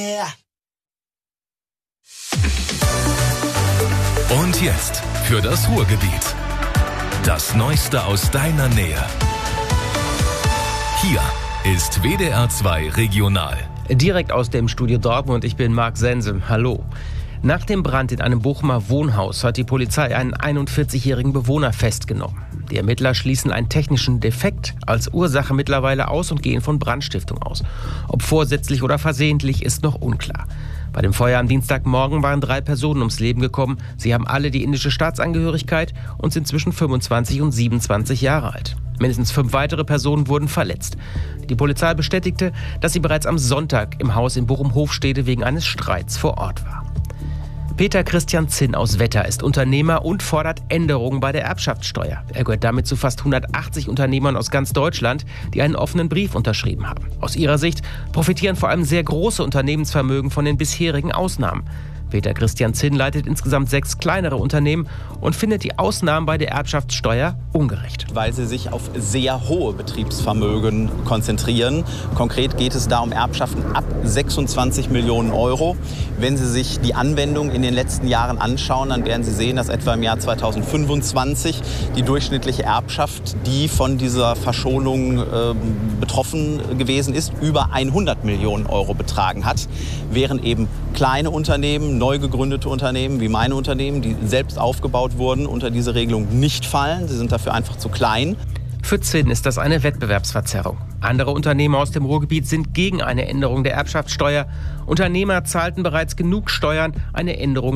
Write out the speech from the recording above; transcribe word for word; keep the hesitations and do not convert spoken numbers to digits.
Und jetzt für das Ruhrgebiet. Das Neueste aus deiner Nähe. Hier ist W D R zwei Regional. Direkt aus dem Studio Dortmund, ich bin Marc Sense. Hallo. Nach dem Brand in einem Bochumer Wohnhaus hat die Polizei einen einundvierzigjährigen Bewohner festgenommen. Die Ermittler schließen einen technischen Defekt als Ursache mittlerweile aus und gehen von Brandstiftung aus. Ob vorsätzlich oder versehentlich, ist noch unklar. Bei dem Feuer am Dienstagmorgen waren drei Personen ums Leben gekommen. Sie haben alle die indische Staatsangehörigkeit und sind zwischen fünfundzwanzig und siebenundzwanzig Jahre alt. Mindestens fünf weitere Personen wurden verletzt. Die Polizei bestätigte, dass sie bereits am Sonntag im Haus in Bochum-Hofstede wegen eines Streits vor Ort war. Peter Christian Zinn aus Wetter ist Unternehmer und fordert Änderungen bei der Erbschaftssteuer. Er gehört damit zu fast hundertachtzig Unternehmern aus ganz Deutschland, die einen offenen Brief unterschrieben haben. Aus ihrer Sicht profitieren vor allem sehr große Unternehmensvermögen von den bisherigen Ausnahmen. Peter Christian Zinn leitet insgesamt sechs kleinere Unternehmen und findet die Ausnahmen bei der Erbschaftssteuer ungerecht. Weil sie sich auf sehr hohe Betriebsvermögen konzentrieren. Konkret geht es da um Erbschaften ab sechsundzwanzig Millionen Euro. Wenn Sie sich die Anwendung in den letzten Jahren anschauen, dann werden Sie sehen, dass etwa im Jahr zweitausendfünfundzwanzig die durchschnittliche Erbschaft, die von dieser Verschonung äh, betroffen gewesen ist, über hundert Millionen Euro betragen hat. Während eben kleine Unternehmen, neu gegründete Unternehmen wie meine Unternehmen, die selbst aufgebaut wurden, unter diese Regelung nicht fallen. Sie sind dafür einfach zu klein. Für Zinn ist das eine Wettbewerbsverzerrung. Andere Unternehmer aus dem Ruhrgebiet sind gegen eine Änderung der Erbschaftssteuer. Unternehmer zahlten bereits genug Steuern, eine Änderung